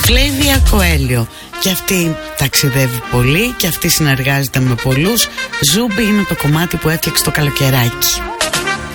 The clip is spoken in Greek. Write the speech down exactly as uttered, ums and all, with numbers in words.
Φλέιβια Κοέλιο. Και αυτή ταξιδεύει πολύ και αυτή συνεργάζεται με πολλούς. Ζούμπι είναι το κομμάτι που έφτιαξε το καλοκαιράκι.